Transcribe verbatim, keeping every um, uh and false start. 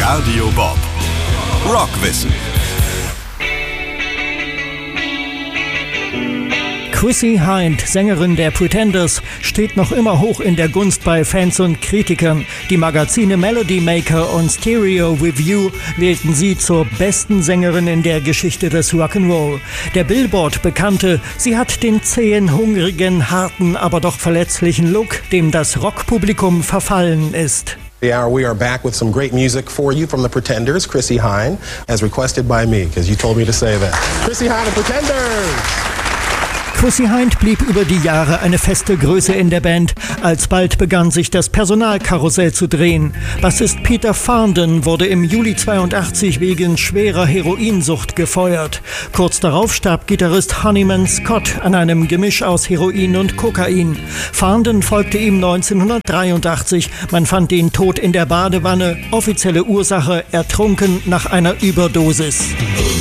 Radio Bob. Rockwissen. Chrissie Hynde, Sängerin der Pretenders, steht noch immer hoch in der Gunst bei Fans und Kritikern. Die Magazine Melody Maker und Stereo Review wählten sie zur besten Sängerin in der Geschichte des Rock'n'Roll. Der Billboard bekannte, sie hat den zähen, hungrigen, harten, aber doch verletzlichen Look, dem das Rockpublikum verfallen ist. Yeah, we are back with some great music for you from the Pretenders, Chrissie Hynde, as requested by me, because you told me to say that. Chrissie Hynde, the Pretenders! Chrissie Hynde blieb über die Jahre eine feste Größe in der Band. Alsbald begann sich das Personalkarussell zu drehen. Bassist Peter Farndon wurde im Juli zweiundachtzig wegen schwerer Heroinsucht gefeuert. Kurz darauf starb Gitarrist Honeyman Scott an einem Gemisch aus Heroin und Kokain. Farndon folgte ihm neunzehnhundertdreiundachtzig. Man fand ihn tot in der Badewanne. Offizielle Ursache: ertrunken nach einer Überdosis.